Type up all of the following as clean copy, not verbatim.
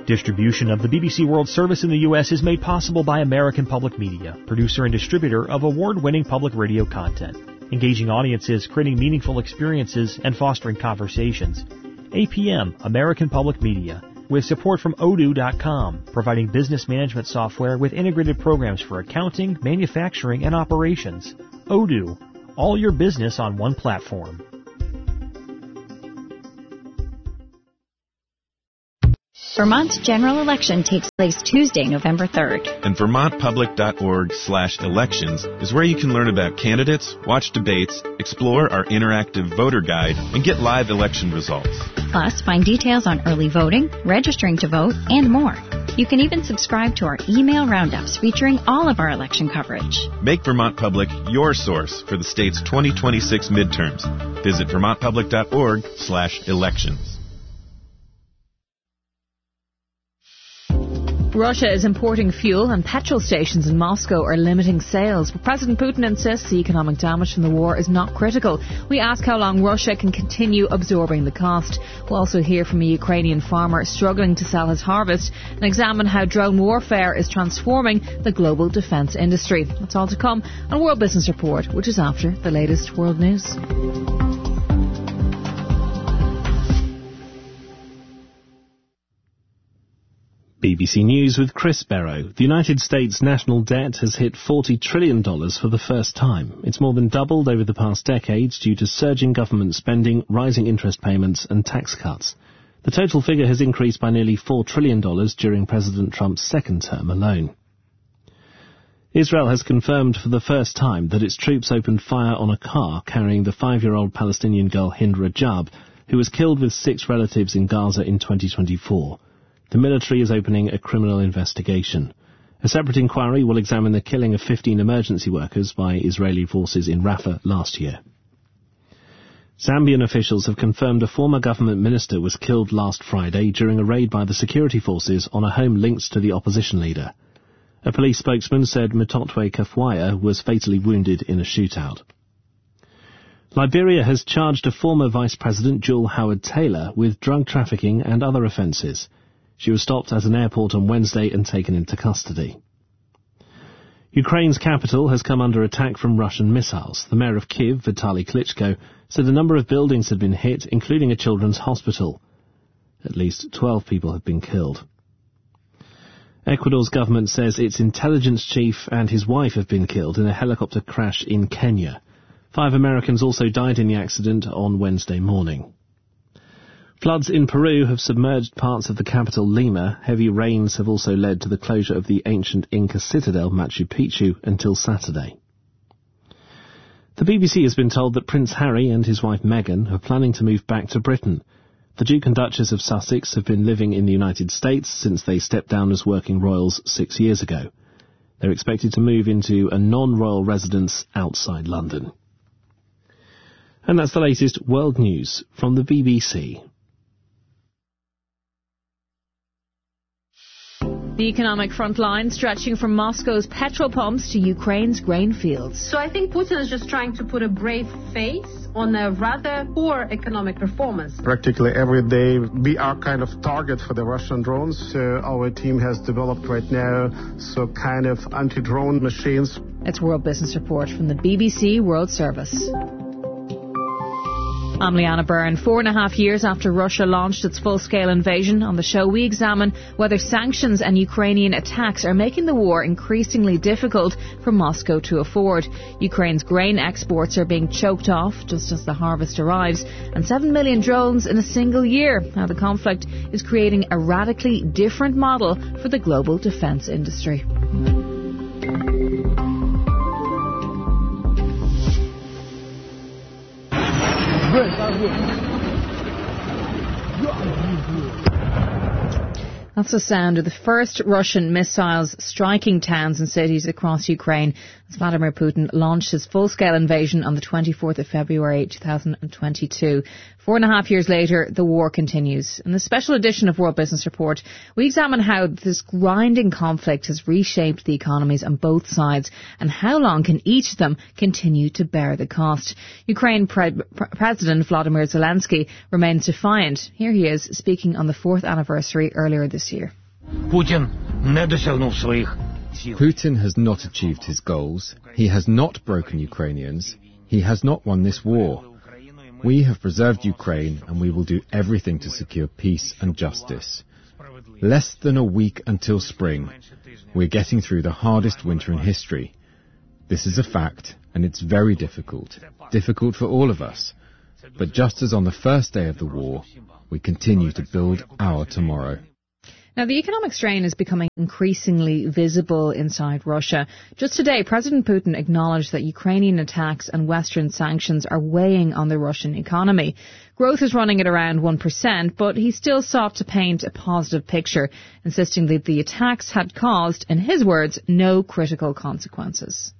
Distribution of the BBC World Service in the U.S. is made possible by American Public Media, producer and distributor of award-winning public radio content, engaging audiences, creating meaningful experiences, and fostering conversations. APM, American Public Media, with support from Odoo.com, providing business management software with integrated programs for accounting, manufacturing, and operations. Odoo, all your business on one platform. Vermont's general election takes place Tuesday, November 3rd. And VermontPublic.org/elections is where you can learn about candidates, watch debates, explore our interactive voter guide, and get live election results. Plus, find details on early voting, registering to vote, and more. You can even subscribe to our email roundups featuring all of our election coverage. Make Vermont Public your source for the state's 2026 midterms. Visit VermontPublic.org/elections. Russia is importing fuel and petrol stations in Moscow are limiting sales. But President Putin insists the economic damage from the war is not critical. We ask how long Russia can continue absorbing the cost. We'll also hear from a Ukrainian farmer struggling to sell his harvest and examine how drone warfare is transforming the global defence industry. That's all to come on World Business Report, which is after the latest world news. BBC News with Chris Barrow. The United States national debt has hit $40 trillion for the first time. It's more than doubled over the past decades due to surging government spending, rising interest payments and tax cuts. The total figure has increased by nearly $4 trillion during President Trump's second term alone. Israel has confirmed for the first time that its troops opened fire on a car carrying the 5-year-old Palestinian girl Hind Rajab, who was killed with 6 relatives in Gaza in 2024. The military is opening a criminal investigation. A separate inquiry will examine the killing of 15 emergency workers by Israeli forces in Rafah last year. Zambian officials have confirmed a former government minister was killed last Friday during a raid by the security forces on a home linked to the opposition leader. A police spokesman said Mutotwe Kafwaya was fatally wounded in a shootout. Liberia has charged a former Vice President, Jewel Howard Taylor, with drug trafficking and other offences. She was stopped at an airport on Wednesday and taken into custody. Ukraine's capital has come under attack from Russian missiles. The mayor of Kyiv, Vitaly Klitschko, said a number of buildings had been hit, including a children's hospital. At least 12 people have been killed. Ecuador's government says its intelligence chief and his wife have been killed in a helicopter crash in Kenya. 5 Americans also died in the accident on Wednesday morning. Floods in Peru have submerged parts of the capital Lima. Heavy rains have also led to the closure of the ancient Inca citadel Machu Picchu until Saturday. The BBC has been told that Prince Harry and his wife Meghan are planning to move back to Britain. The Duke and Duchess of Sussex have been living in the United States since they stepped down as working royals 6 years ago. They're expected to move into a non-royal residence outside London. And that's the latest world news from the BBC. The economic front line stretching from Moscow's petrol pumps to Ukraine's grain fields. So I think Putin is just trying to put a brave face on a rather poor economic performance. Practically every day we are kind of target for the Russian drones. Our team has developed right now kind of anti-drone machines. It's World Business Report from the BBC World Service. I'm Leanna Byrne. 4.5 years after Russia launched its full-scale invasion, on the show we examine whether sanctions and Ukrainian attacks are making the war increasingly difficult for Moscow to afford. Ukraine's grain exports are being choked off just as the harvest arrives, and 7 million drones in a single year. Now the conflict is creating a radically different model for the global defence industry. That's the sound of the first Russian missiles striking towns and cities across Ukraine as Vladimir Putin launched his full-scale invasion on the 24th of February 2022. 4.5 years later, the war continues. In this special edition of World Business Report, we examine how this grinding conflict has reshaped the economies on both sides and how long can each of them continue to bear the cost. Ukraine President Volodymyr Zelensky remains defiant. Here he is speaking on the 4th anniversary earlier this year. Putin has not achieved his goals. He has not broken Ukrainians. He has not won this war. We have preserved Ukraine, and we will do everything to secure peace and justice. Less than a week until spring. We're getting through the hardest winter in history. This is a fact, and it's very difficult. Difficult for all of us. But just as on the first day of the war, we continue to build our tomorrow. Now, the economic strain is becoming increasingly visible inside Russia. Just today, President Putin acknowledged that Ukrainian attacks and Western sanctions are weighing on the Russian economy. Growth is running at around 1%, but he still sought to paint a positive picture, insisting that the attacks had caused, in his words, no critical consequences.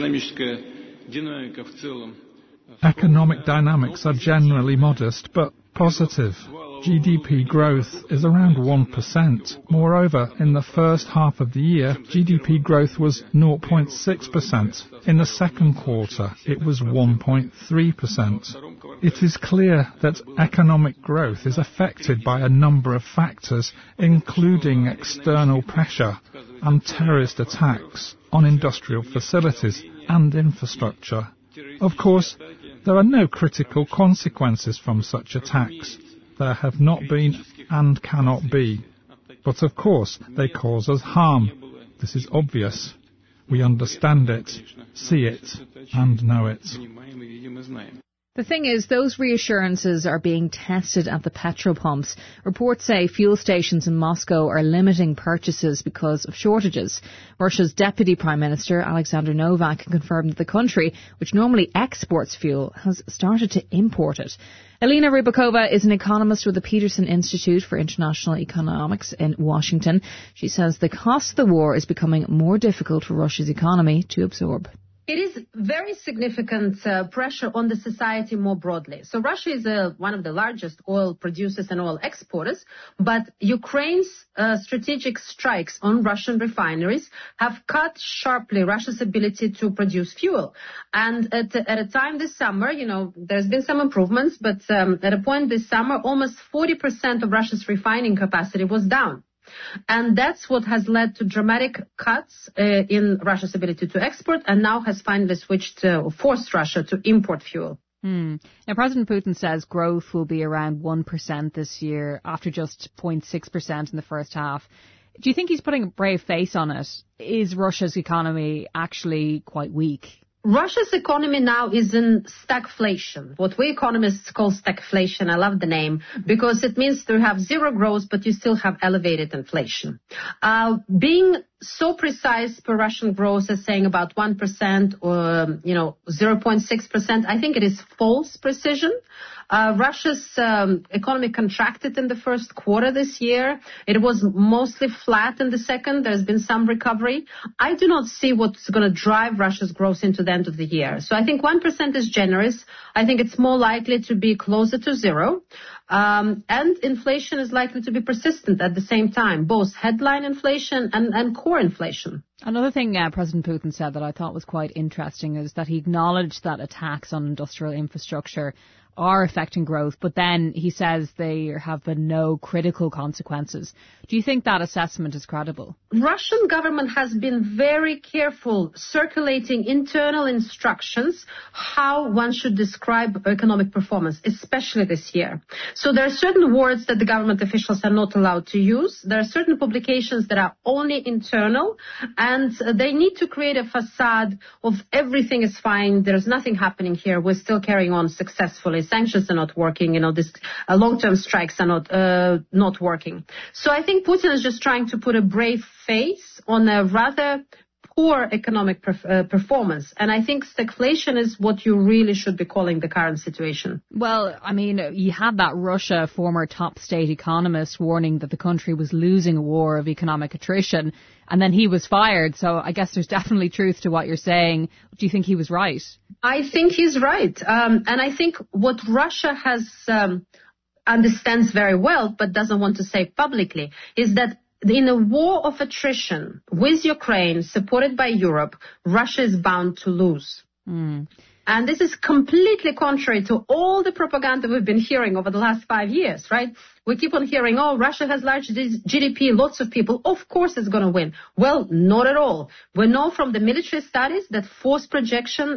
Economic dynamics are generally modest, but positive. GDP growth is around 1%. Moreover, in the first half of the year, GDP growth was 0.6%. In the second quarter, it was 1.3%. It is clear that economic growth is affected by a number of factors, including external pressure and terrorist attacks on industrial facilities and infrastructure. Of course, there are no critical consequences from such attacks. There have not been and cannot be. But of course, they cause us harm. This is obvious. We understand it, see it, and know it. The thing is, those reassurances are being tested at the petrol pumps. Reports say fuel stations in Moscow are limiting purchases because of shortages. Russia's Deputy Prime Minister, Alexander Novak, confirmed that the country, which normally exports fuel, has started to import it. Elena Rybakova is an economist with the Peterson Institute for International Economics in Washington. She says the cost of the war is becoming more difficult for Russia's economy to absorb. It is very significant pressure on the society more broadly. So Russia is one of the largest oil producers and oil exporters, but Ukraine's strategic strikes on Russian refineries have cut sharply Russia's ability to produce fuel. And at a time this summer, there's been some improvements, but at a point this summer, almost 40% of Russia's refining capacity was down. And that's what has led to dramatic cuts in Russia's ability to export, and now has finally forced Russia to import fuel. Now, President Putin says growth will be around 1% this year after just 0.6% in the first half. Do you think he's putting a brave face on it? Is Russia's economy actually quite weak? Russia's economy now is in stagflation, what we economists call stagflation. I love the name because it means to have zero growth, but you still have elevated inflation. Being so precise per Russian growth as saying about 1% or, 0.6%, I think it is false precision. Russia's economy contracted in the first quarter this year. It was mostly flat in the second. There's been some recovery. I do not see what's going to drive Russia's growth into the end of the year. So I think 1% is generous. I think it's more likely to be closer to zero. And inflation is likely to be persistent at the same time, both headline inflation and core inflation. Another thing President Putin said that I thought was quite interesting is that he acknowledged that attacks on industrial infrastructure are affecting growth, but then he says there have been no critical consequences. Do you think that assessment is credible? Russian government has been very careful circulating internal instructions how one should describe economic performance, especially this year. So there are certain words that the government officials are not allowed to use. There are certain publications that are only internal, and they need to create a facade of everything is fine, there's nothing happening here, we're still carrying on successfully. Sanctions are not working, these long-term strikes are not working. So I think Putin is just trying to put a brave face on a rather poor economic performance. And I think stagflation is what you really should be calling the current situation. Well, you had that Russia former top state economist warning that the country was losing a war of economic attrition, and then he was fired. So I guess there's definitely truth to what you're saying. Do you think he was right? I think he's right. And I think what Russia has understands very well, but doesn't want to say publicly, is that in a war of attrition with Ukraine, supported by Europe, Russia is bound to lose. And this is completely contrary to all the propaganda we've been hearing over the last 5 years, right? We keep on hearing, oh, Russia has large GDP, lots of people. Of course it's going to win. Well, not at all. We know from the military studies that force projection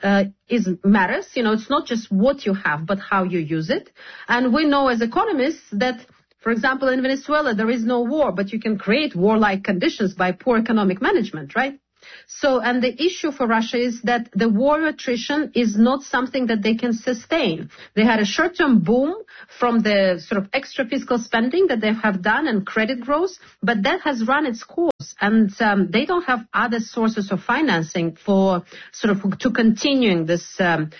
matters. It's not just what you have, but how you use it. And we know as economists that, for example, in Venezuela, there is no war, but you can create warlike conditions by poor economic management, right? So, and the issue for Russia is that the war attrition is not something that they can sustain. They had a short-term boom from the sort of extra fiscal spending that they have done and credit growth, but that has run its course, and they don't have other sources of financing for sort of to continuing this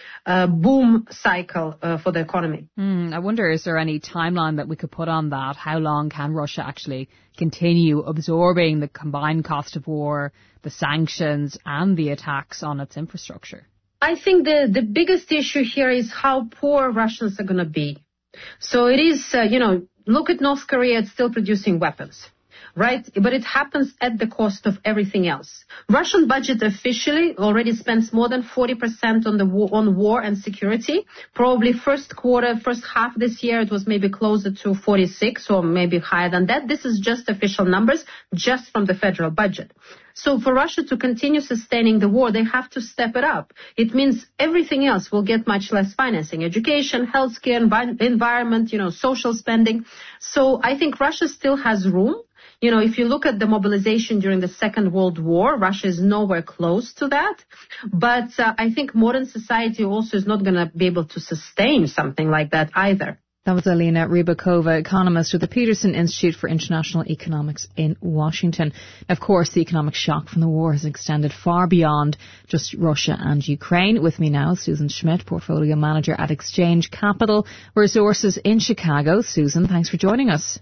boom cycle for the economy. I wonder, is there any timeline that we could put on that? How long can Russia actually continue absorbing the combined cost of war, the sanctions and the attacks on its infrastructure? I think the biggest issue here is how poor Russians are going to be. So it is, look at North Korea, it's still producing weapons, right? But it happens at the cost of everything else. Russian budget officially already spends more than 40% on war and security. Probably first half this year, it was maybe closer to 46 or maybe higher than that. This is just official numbers, just from the federal budget. So for Russia to continue sustaining the war, they have to step it up. It means everything else will get much less financing: education, healthcare, environment, social spending. So I think Russia still has room. If you look at the mobilization during the Second World War, Russia is nowhere close to that. But I think modern society also is not going to be able to sustain something like that either. That was Alina Rybakova, economist with the Peterson Institute for International Economics in Washington. Of course, the economic shock from the war has extended far beyond just Russia and Ukraine. With me now, Susan Schmidt, Portfolio Manager at Exchange Capital Resources in Chicago. Susan, thanks for joining us.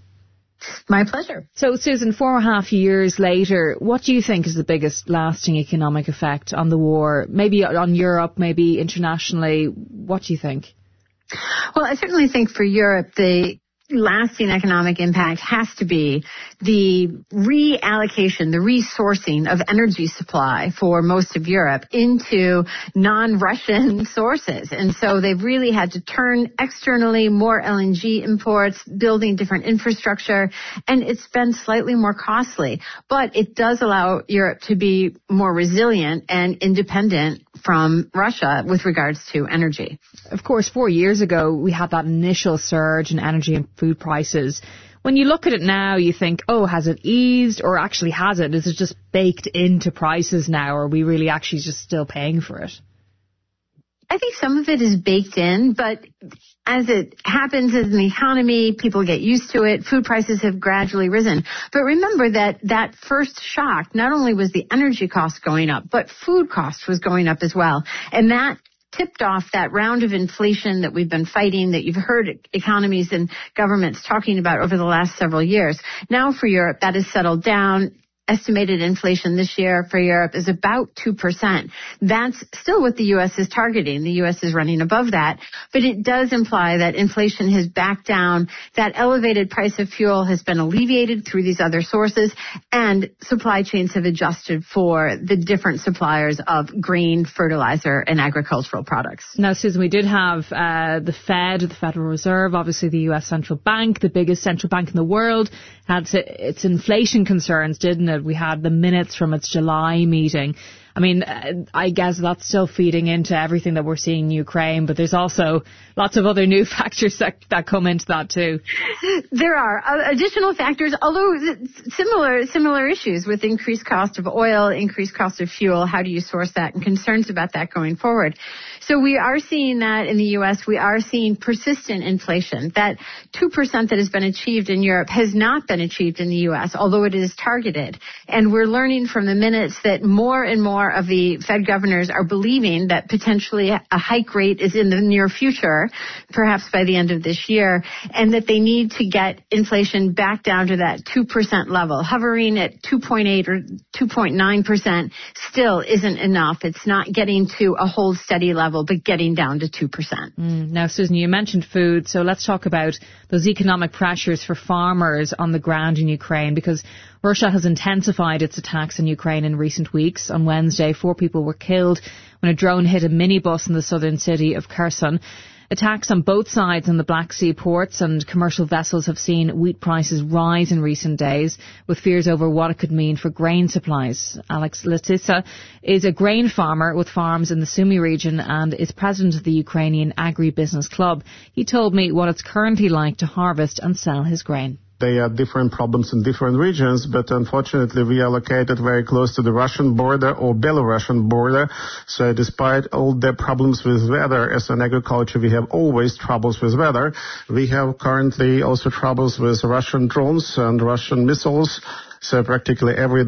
My pleasure. So, Susan, 4.5 years later, what do you think is the biggest lasting economic effect on the war? Maybe on Europe, maybe internationally. What do you think? Well, I certainly think for Europe, the lasting economic impact has to be the reallocation, the resourcing of energy supply for most of Europe into non-Russian sources. And so they've really had to turn externally, more LNG imports, building different infrastructure, and it's been slightly more costly. But it does allow Europe to be more resilient and independent from Russia with regards to energy. Of course, 4 years ago, we had that initial surge in energy and food prices. When you look at it now, you think, oh, has it eased, or actually has it? Is it just baked into prices now, or are we really actually just still paying for it? I think some of it is baked in, but as it happens in the economy, people get used to it. Food prices have gradually risen. But remember that first shock, not only was the energy cost going up, but food cost was going up as well. And that tipped off that round of inflation that we've been fighting, that you've heard economies and governments talking about over the last several years. Now for Europe, that has settled down. Estimated inflation this year for Europe is about 2%. That's still what the U.S. is targeting. The U.S. is running above that, but it does imply that inflation has backed down, that elevated price of fuel has been alleviated through these other sources, and supply chains have adjusted for the different suppliers of grain, fertilizer, and agricultural products. Now, Susan, we did have the Fed, the Federal Reserve, obviously the U.S. central bank, the biggest central bank in the world, had its inflation concerns, didn't it? We had the minutes from its July meeting. I mean, I guess that's still feeding into everything that we're seeing in Ukraine, but there's also lots of other new factors that come into that too. There are additional factors, although similar issues with increased cost of oil, increased cost of fuel. How do you source that, and concerns about that going forward? So we are seeing that in the U.S. We are seeing persistent inflation. That 2% that has been achieved in Europe has not been achieved in the U.S., although it is targeted. And we're learning from the minutes that more and more of the Fed governors are believing that potentially a hike rate is in the near future, perhaps by the end of this year, and that they need to get inflation back down to that 2% level. Hovering at 2.8 or 2.9% still isn't enough. It's not getting to a hold steady level, but getting down to 2%. Now, Susan, you mentioned food, so let's talk about those economic pressures for farmers on the ground in Ukraine, because Russia has intensified its attacks in Ukraine in recent weeks. On Wednesday, Wednesday. 4 people were killed when a drone hit a minibus in the southern city of Kherson. Attacks on both sides in the Black Sea ports and commercial vessels have seen wheat prices rise in recent days, with fears over what it could mean for grain supplies. Alex Letitsa is a grain farmer with farms in the Sumy region and is president of the Ukrainian Agri-Business Club. He told me what it's currently like to harvest and sell his grain. They have different problems in different regions, but unfortunately we are located very close to the Russian border or Belarusian border. So despite all the problems with weather, as an agriculture, we have always troubles with weather. We have currently also troubles with Russian drones and Russian missiles. So practically every